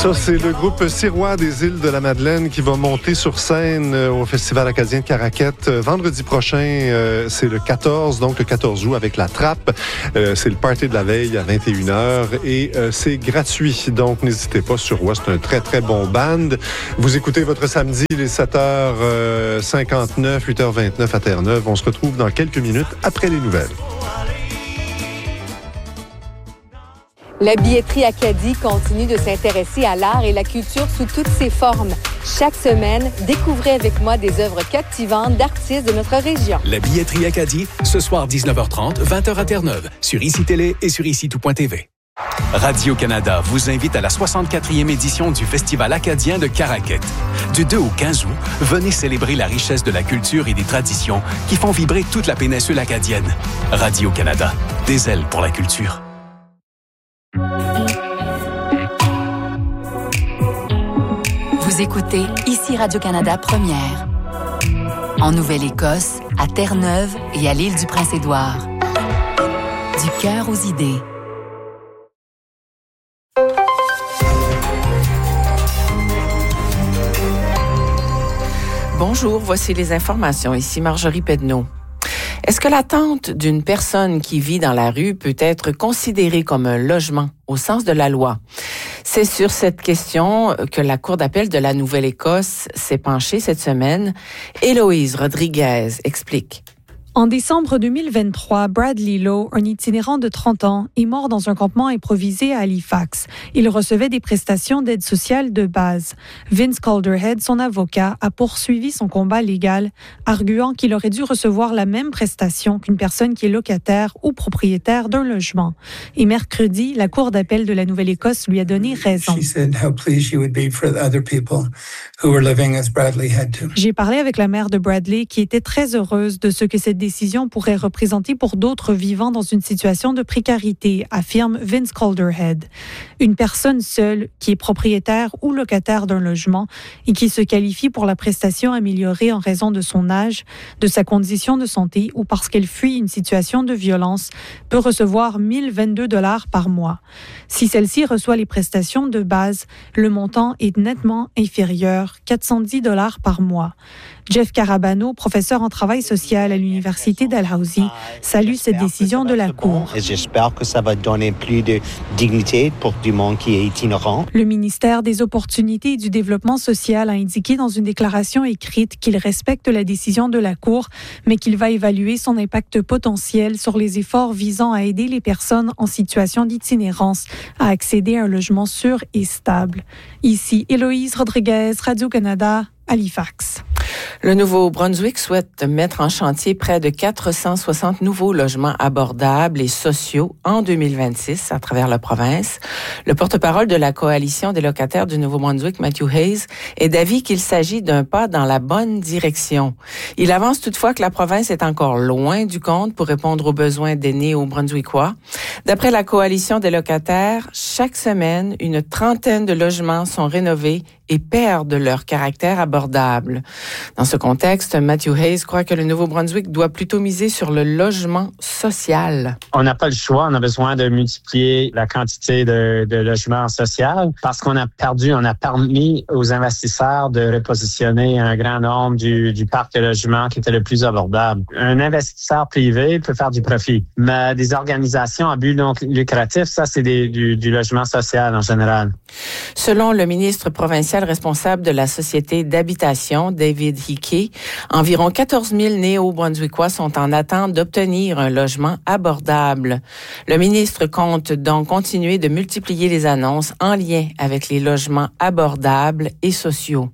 Ça, c'est le groupe Sirois des Îles de la Madeleine qui va monter sur scène au Festival acadien de Caraquette vendredi prochain. C'est le 14, donc le 14 août avec La Trappe. C'est le party de la veille à 21h et c'est gratuit. Donc, n'hésitez pas, Sirois, c'est un très, très bon band. Vous écoutez votre samedi, les 7h59, 8h29 à Terre-Neuve. On se retrouve dans quelques minutes après les nouvelles. La billetterie Acadie continue de s'intéresser à l'art et la culture sous toutes ses formes. Chaque semaine, découvrez avec moi des œuvres captivantes d'artistes de notre région. La billetterie Acadie, ce soir 19h30, 20h à Terre-Neuve, sur ICI Télé et sur ICI-tout.tv. Radio-Canada vous invite à la 64e édition du Festival acadien de Caraquette. Du 2 au 15 août, venez célébrer la richesse de la culture et des traditions qui font vibrer toute la péninsule acadienne. Radio-Canada, des ailes pour la culture. Vous écoutez ici Radio-Canada Première. En Nouvelle-Écosse, à Terre-Neuve et à l'île du Prince-Édouard. Du cœur aux idées. Bonjour, voici les informations. Ici Marjorie Pedneau. Est-ce que l'attente d'une personne qui vit dans la rue peut être considérée comme un logement au sens de la loi? C'est sur cette question que la Cour d'appel de la Nouvelle-Écosse s'est penchée cette semaine. Héloïse Rodriguez explique. En décembre 2023, Bradley Lowe, un itinérant de 30 ans, est mort dans un campement improvisé à Halifax. Il recevait des prestations d'aide sociale de base. Vince Calderhead, son avocat, a poursuivi son combat légal, arguant qu'il aurait dû recevoir la même prestation qu'une personne qui est locataire ou propriétaire d'un logement. Et mercredi, la Cour d'appel de la Nouvelle-Écosse lui a donné raison. J'ai parlé avec la mère de Bradley qui était très heureuse de ce que cette décision pourrait représenter pour d'autres vivant dans une situation de précarité, affirme Vince Calderhead. Une personne seule qui est propriétaire ou locataire d'un logement et qui se qualifie pour la prestation améliorée en raison de son âge, de sa condition de santé ou parce qu'elle fuit une situation de violence peut recevoir 1 022 $ par mois. Si celle-ci reçoit les prestations de base, le montant est nettement inférieur, 410 $ par mois. Jeff Carabano, professeur en travail social à l'Université Dalhousie, salue cette décision de la Cour. Et j'espère que ça va donner plus de dignité pour du monde qui est itinérant. Le ministère des Opportunités et du Développement social a indiqué dans une déclaration écrite qu'il respecte la décision de la Cour, mais qu'il va évaluer son impact potentiel sur les efforts visant à aider les personnes en situation d'itinérance à accéder à un logement sûr et stable. Ici, Héloïse Rodriguez, Radio-Canada, Halifax. Le Nouveau-Brunswick souhaite mettre en chantier près de 460 nouveaux logements abordables et sociaux en 2026 à travers la province. Le porte-parole de la Coalition des locataires du Nouveau-Brunswick, Matthew Hayes, est d'avis qu'il s'agit d'un pas dans la bonne direction. Il avance toutefois que la province est encore loin du compte pour répondre aux besoins des Néo-Brunswickois. D'après la Coalition des locataires, chaque semaine, une trentaine de logements sont rénovés et perdent leur caractère abordable. Dans ce contexte, Matthew Hayes croit que le Nouveau-Brunswick doit plutôt miser sur le logement social. On n'a pas le choix, on a besoin de multiplier la quantité de logements sociaux parce on a permis aux investisseurs de repositionner un grand nombre du parc de logements qui était le plus abordable. Un investisseur privé peut faire du profit, mais des organisations à but non lucratif, ça c'est du logement social en général. Selon le ministre provincial responsable de la Société d'habitation, David Hickey, environ 14 000 Néo-Brunswickois sont en attente d'obtenir un logement abordable. Le ministre compte donc continuer de multiplier les annonces en lien avec les logements abordables et sociaux.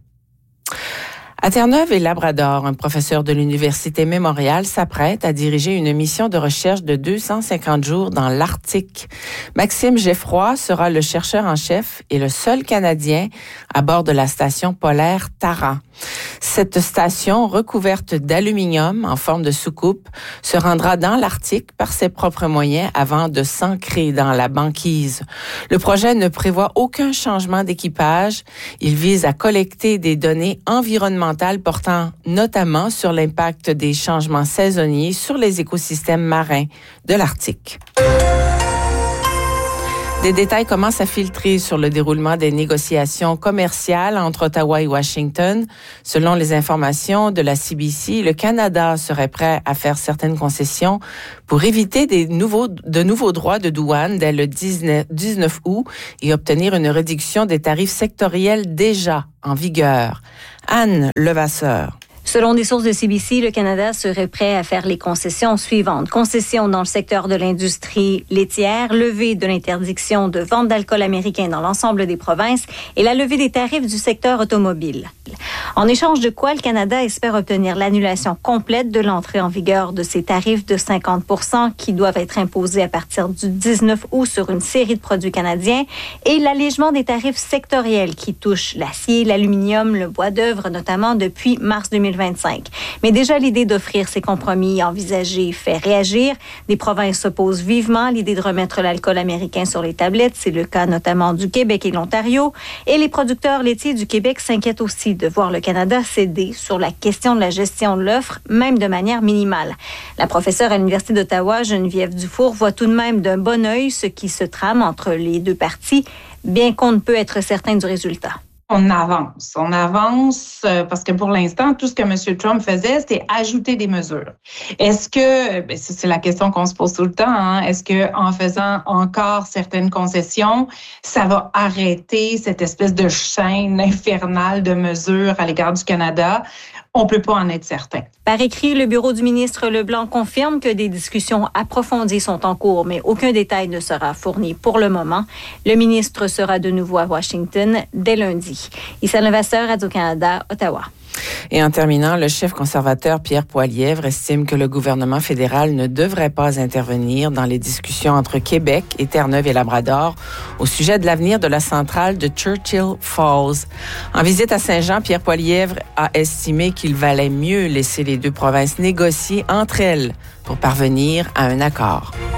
À Terre-Neuve et Labrador, un professeur de l'Université Mémorial s'apprête à diriger une mission de recherche de 250 jours dans l'Arctique. Maxime Geffroy sera le chercheur en chef et le seul Canadien à bord de la station polaire Tara. Cette station, recouverte d'aluminium en forme de soucoupe, se rendra dans l'Arctique par ses propres moyens avant de s'ancrer dans la banquise. Le projet ne prévoit aucun changement d'équipage. Il vise à collecter des données environnementales portant notamment sur l'impact des changements saisonniers sur les écosystèmes marins de l'Arctique. Des détails commencent à filtrer sur le déroulement des négociations commerciales entre Ottawa et Washington. Selon les informations de la CBC, le Canada serait prêt à faire certaines concessions pour éviter de nouveaux droits de douane dès le 19 août et obtenir une réduction des tarifs sectoriels déjà en vigueur. Anne Levasseur. Selon des sources de CBC, le Canada serait prêt à faire les concessions suivantes. Concessions dans le secteur de l'industrie laitière, levée de l'interdiction de vente d'alcool américain dans l'ensemble des provinces et la levée des tarifs du secteur automobile. En échange de quoi, le Canada espère obtenir l'annulation complète de l'entrée en vigueur de ces tarifs de 50% qui doivent être imposés à partir du 19 août sur une série de produits canadiens et l'allègement des tarifs sectoriels qui touchent l'acier, l'aluminium, le bois d'œuvre notamment depuis mars 2025. Mais déjà, l'idée d'offrir ces compromis envisagés fait réagir. Des provinces s'opposent vivement à l'idée de remettre l'alcool américain sur les tablettes. C'est le cas notamment du Québec et de l'Ontario. Et les producteurs laitiers du Québec s'inquiètent aussi de voir le Canada céder sur la question de la gestion de l'offre, même de manière minimale. La professeure à l'Université d'Ottawa, Geneviève Dufour, voit tout de même d'un bon œil ce qui se trame entre les deux parties, bien qu'on ne peut être certain du résultat. On avance parce que pour l'instant, tout ce que M. Trump faisait, c'était ajouter des mesures. Est-ce que, c'est la question qu'on se pose tout le temps, hein? Est-ce que en faisant encore certaines concessions, ça va arrêter cette espèce de chaîne infernale de mesures à l'égard du Canada? On ne peut pas en être certain. Par écrit, le bureau du ministre Leblanc confirme que des discussions approfondies sont en cours, mais aucun détail ne sera fourni pour le moment. Le ministre sera de nouveau à Washington dès lundi. Issa Levasseur, Radio-Canada, Ottawa. Et en terminant, le chef conservateur Pierre Poilievre estime que le gouvernement fédéral ne devrait pas intervenir dans les discussions entre Québec et Terre-Neuve et Labrador au sujet de l'avenir de la centrale de Churchill Falls. En visite à Saint-Jean, Pierre Poilievre a estimé qu'il valait mieux laisser les deux provinces négocier entre elles pour parvenir à un accord.